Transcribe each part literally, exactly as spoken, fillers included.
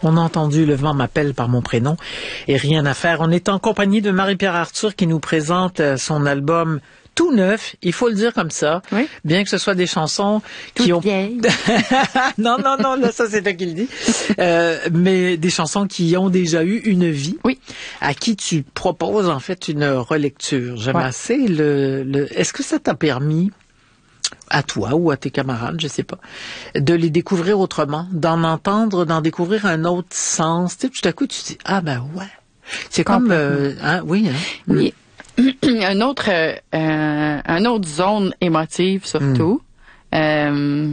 On a entendu Le vent m'appelle par mon prénom et Rien à faire. On est en compagnie de Marie-Pierre Arthur qui nous présente son album tout neuf, il faut le dire comme ça, oui. Bien que ce soit des chansons Toute qui ont... vieille. non, non, non, là, ça c'est toi qui le dis. Euh, mais des chansons qui ont déjà eu une vie. Oui. À qui tu proposes en fait une relecture. J'aime ouais. assez le, le... Est-ce que ça t'a permis, à toi ou à tes camarades, je sais pas, de les découvrir autrement, d'en entendre, d'en découvrir un autre sens? Tu sais, tout à coup, tu te dis, ah ben ouais. C'est comme... Euh, hein, oui, hein? Oui. un autre euh, un autre zone émotive surtout. Mm. Euh,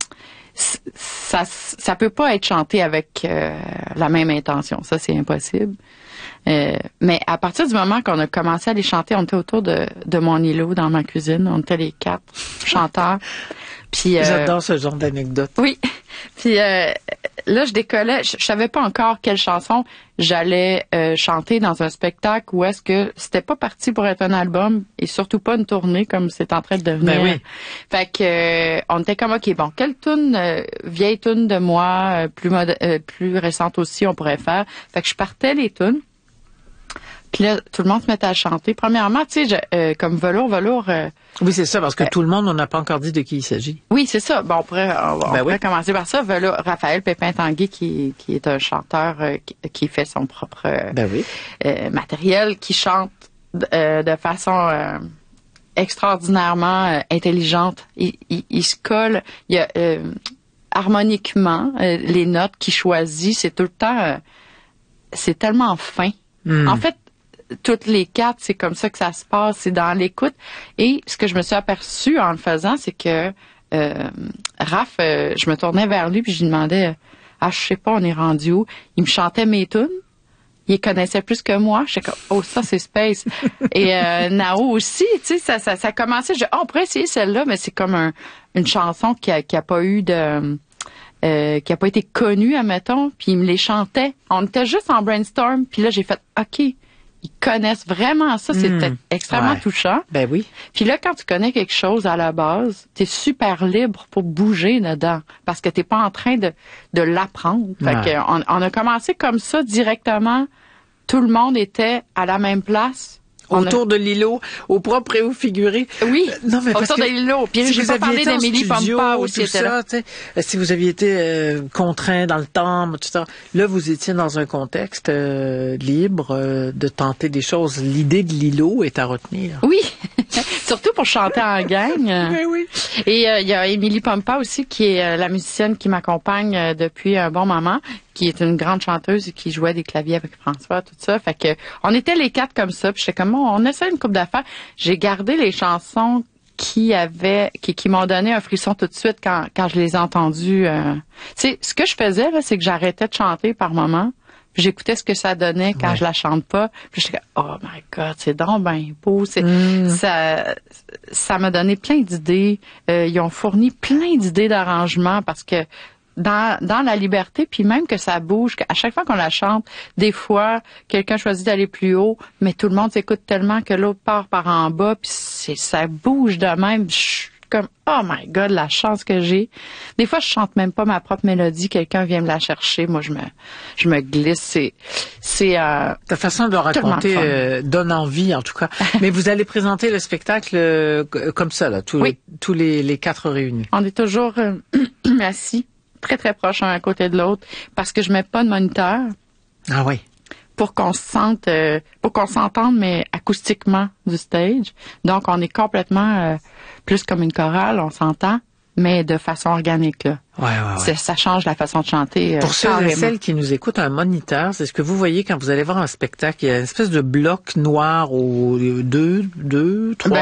ça ça peut pas être chanté avec euh, la même intention, ça c'est impossible. Euh, mais à partir du moment qu'on a commencé à les chanter, on était autour de de mon îlot dans ma cuisine, on était les quatre chanteurs. Puis euh, j'adore ce genre d'anecdote. Oui. Puis euh, là, je décollais. Je, je savais pas encore quelle chanson j'allais euh, chanter dans un spectacle où est-ce que c'était pas parti pour être un album et surtout pas une tournée comme c'est en train de devenir. Ben oui. Fait que euh, on était comme ok, bon, quelle tune euh, vieille tune de moi, euh, plus mod- euh, plus récente aussi, on pourrait faire. Fait que je partais les tunes. Puis là, tout le monde se mettait à chanter. Premièrement, tu sais, euh, comme velours, velours. Euh, oui, c'est ça, parce que euh, tout le monde, on n'a pas encore dit de qui il s'agit. Oui, c'est ça. Bon, on pourrait, on, ben on oui. pourrait commencer par ça. Velours, Raphaël Pépin-Tanguay, qui, qui est un chanteur euh, qui, qui fait son propre euh, ben oui. euh, matériel, qui chante euh, de façon euh, extraordinairement euh, intelligente. Il, il, il se colle. Il y a euh, harmoniquement euh, les notes qu'il choisit, c'est tout le temps, euh, c'est tellement fin. Mm. En fait, toutes les quatre, c'est comme ça que ça se passe, c'est dans l'écoute. Et ce que je me suis aperçue en le faisant, c'est que euh, Raph, euh, je me tournais vers lui puis je lui demandais, ah, je sais pas, on est rendu où? Il me chantait mes tunes. Il les connaissait plus que moi. J'étais comme, oh, ça, c'est space. Et euh, Nao aussi, tu sais, ça, ça, ça commençait. Je, oh, on pourrait essayer celle-là, mais c'est comme un, une chanson qui a, qui a pas eu de... Euh, qui a pas été connue, admettons. Puis il me les chantait. On était juste en brainstorm. Puis là, j'ai fait, OK, ils connaissent vraiment ça. C'était mmh. extrêmement ouais. touchant. Ben oui. Puis là, quand tu connais quelque chose à la base, t'es super libre pour bouger dedans. Parce que t'es pas en train de, de l'apprendre. Fait ouais. que on, on a commencé comme ça directement. Tout le monde était à la même place. Autour a... de l'îlot, au propre et au figuré. Oui, non, mais autour parce de l'îlot. Puis si j'ai pas parlé d'Émilie Pompa aussi. Tout ça, là. Si vous aviez été euh, contraint dans le temps, tout ça, là, vous étiez dans un contexte euh, libre euh, de tenter des choses. L'idée de l'îlot est à retenir. Oui, surtout pour chanter en gang. Mais oui. Et il euh, y a Émilie Pompa aussi, qui est euh, la musicienne qui m'accompagne euh, depuis un bon moment, qui est une grande chanteuse et qui jouait des claviers avec François, tout ça. Fait que on était les quatre comme ça. Puis j'étais comme, oh, on essaie une couple d'affaires. J'ai gardé les chansons qui avaient, qui, qui m'ont donné un frisson tout de suite quand, quand je les ai entendues. Euh... Tu sais, ce que je faisais là, c'est que j'arrêtais de chanter par moment. Puis j'écoutais ce que ça donnait quand ouais. je la chante pas. Puis j'étais comme, oh my God, c'est donc ben beau. C'est, mm. ça, ça m'a donné plein d'idées. Euh, ils ont fourni plein d'idées d'arrangement parce que dans dans la liberté, puis même que ça bouge, qu'à chaque fois qu'on la chante, des fois, quelqu'un choisit d'aller plus haut, mais tout le monde s'écoute tellement que l'autre part par en bas, puis c'est, ça bouge de même. Je suis comme, oh my God, la chance que j'ai. Des fois, je chante même pas ma propre mélodie, quelqu'un vient me la chercher, moi, je me je me glisse. C'est... c'est euh, Ta façon de le raconter euh, donne envie, en tout cas. Mais vous allez présenter le spectacle euh, comme ça, là, tous, oui. les, tous les, les quatre réunis. On est toujours euh, assis, très très proches un à côté de l'autre, parce que je mets pas de moniteur. Ah oui. Pour qu'on se sente, euh, pour qu'on s'entende, mais acoustiquement du stage. Donc, on est complètement euh, plus comme une chorale, on s'entend, mais de façon organique, là. Ouais, ouais, ouais. Ça change la façon de chanter. Euh, Pour ceux et celles qui nous écoutent, un moniteur, c'est ce que vous voyez quand vous allez voir un spectacle. Il y a une espèce de bloc noir ou deux, deux, trois,